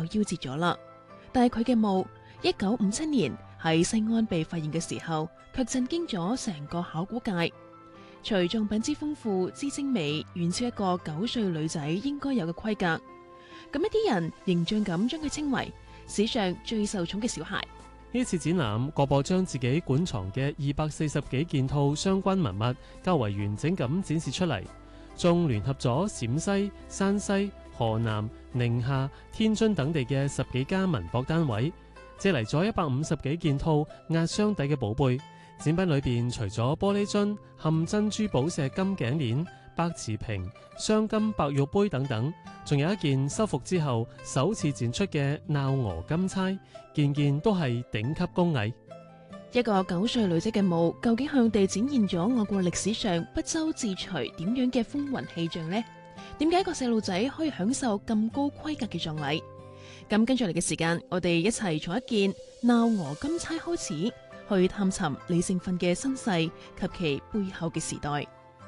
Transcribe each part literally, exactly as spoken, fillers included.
夭折咗啦。但係佢嘅墓一九五七年喺西安被發現嘅時候，卻震驚咗成個考古界。除藏品之豐富之精美，遠超一個九歲女仔應該有嘅規格。咁一啲人形象咁將佢稱為史上最受寵嘅小孩。 呢次展覽，各博將自己館藏嘅二百四十幾件套相關文物較為完整咁展示出嚟，仲聯合咗陝西、山西、河南、寧夏、天津等地嘅十幾家文博單位，借嚟咗一百五十幾件套壓箱底嘅寶貝。展品裏邊除咗玻璃樽、嵌珍珠寶石金頸鏈、白瓷瓶、鑲金白玉杯等等，仲有一件修復之後首次展出嘅鬧鵝金釵，件件都係頂級工藝。 一個九歲女仔嘅墓，究竟向地展現咗我國歷史上不周自隨點樣嘅風雲氣象呢？點解一個細路仔可以享受咁高規格嘅葬禮？咁跟住嚟嘅時間，我哋一齊從一件鬧鵝金釵開始，去探尋李聖訓嘅身世及其背後嘅時代。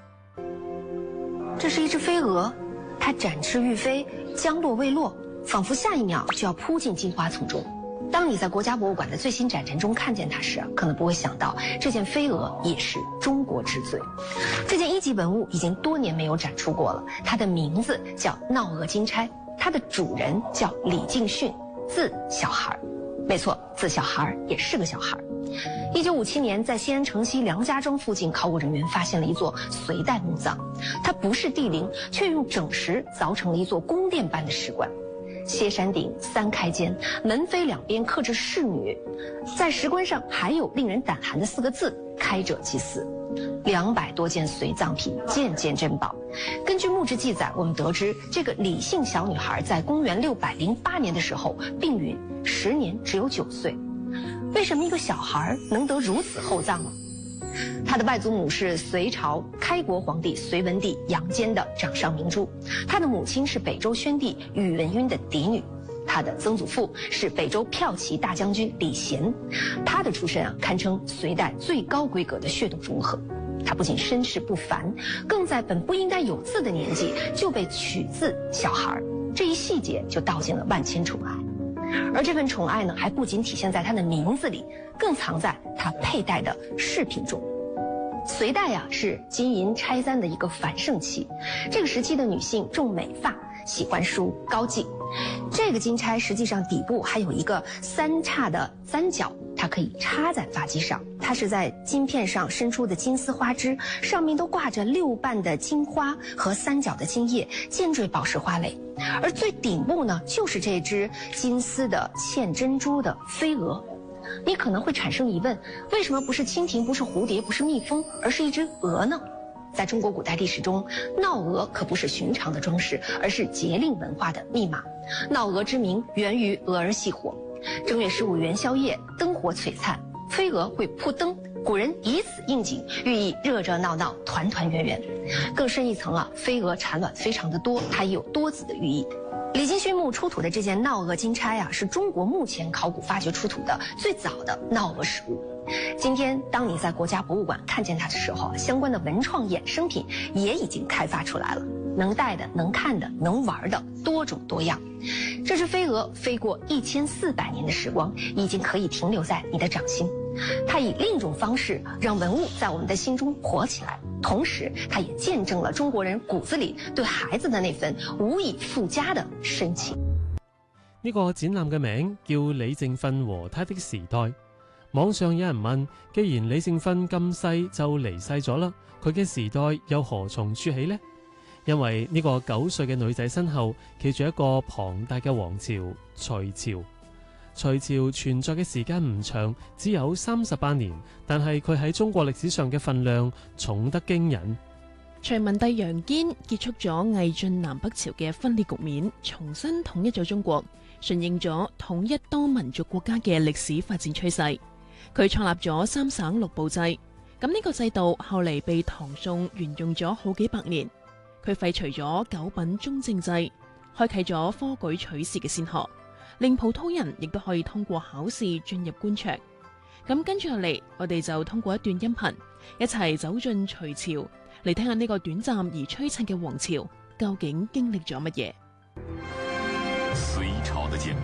這是一隻飛蛾，它展翅欲飛，將落未落，仿佛下一秒就要撲進荊花叢中。當你在國家博物館的最新展陳中看見它時，可能不會想到這件飛蛾也是中國之最。這件一級文物已經多年沒有展出過了，它的名字叫鬧鵝金釵，它的主人叫李敬訓，字小孩。沒錯，字小孩也是個小孩。一九五七年，在西安城西梁家莊附近，考古人員發現了一座隋代墓葬，它不是帝陵，卻用整石鑿成了一座宮殿般的石棺。歇山頂，三開間，門扉兩邊刻着仕女，在石棺上還有令人膽寒的四個字：開者即死。兩百多件隋葬品，件件珍寶。根據墓志記載，我們得知這個李姓小女孩在公元六百零八年的時候病殞，時年只有九歲。為什麼一個小孩能得如此厚葬呢？他的外祖母是隋朝開國皇帝隋文帝楊堅的掌上明珠，他的母親是北周宣帝宇文赟的嫡女，他的曾祖父是北周驃騎大將軍李賢，他的出身啊堪稱隋代最高規格的血統融合。他不僅身世不凡，更在本不應該有字的年紀就被取字小孩，這一細節就道盡了萬千寵愛。而這份寵愛呢，還不僅體現在他的名字裏，更藏在他佩戴的飾品中。隋代呀、啊，是金銀釵簪的一個繁盛期。這個時期的女性重美髮，喜歡梳高髻。這個金釵實際上底部還有一個三叉的簪角，它可以插在髮髻上。它是在金片上伸出的金絲花枝，上面都掛着六瓣的金花和三角的金葉，漸綴寶石花蕾。而最頂部呢，就是這隻金絲的嵌珍珠的飛蛾。你可能會產生疑問，為什麼不是蜻蜓，不是蝴蝶，不是蜜蜂，而是一隻蛾呢？在中國古代歷史中，鬧蛾可不是尋常的裝飾，而是節令文化的密碼。鬧蛾之名源於蛾兒戲火。正月十五元宵夜，燈火璀璨，飛蛾會撲燈，古人以此應景，寓意熱熱鬧鬧，團團圓圓。更深一層啊，飛蛾產卵非常的多，它也有多子的寓意。李敬訓墓出土的這件鬧蛾金釵啊，是中國目前考古發掘出土的最早的鬧蛾實物。今天，當你在國家博物館看見它的時候，相關的文創衍生品也已經開發出來了，能戴的、能看的、能玩的，多種多樣。這隻飛蛾飛過一千四百年的時光，已經可以停留在你的掌心。它以另一種方式讓文物在我們的心中活起來，同時它也見證了中國人骨子裏對孩子的那份無以復加的深情。 呢個展覽嘅名叫李聖訓和他的時代。網上有人問，既然李聖訓咁細就離世咗啦，佢嘅時代又何從說起呢？因為呢個九歲嘅女仔身後企住一個龐大嘅王朝隋朝。隋朝存在嘅時間唔長，只有三十八年，但係佢喺中國歷史上嘅分量重得驚人。 隋文帝楊堅結束咗魏晉南北朝嘅分裂局面，重新統一咗中國，順應咗統一多民族國家嘅歷史發展趨勢。佢創立咗三省六部制，咁呢個制度後嚟被唐宋沿用咗好幾百年。佢廢除咗九品中正制，開啟咗科舉取士嘅先河，令普通人亦都可以通過考試進入官場。咁跟住落嚟，我哋就通過一段音頻，一齊走進隋朝，嚟睇下呢個短暫而璀璨嘅王朝究竟經歷咗乜嘢。 隋朝的建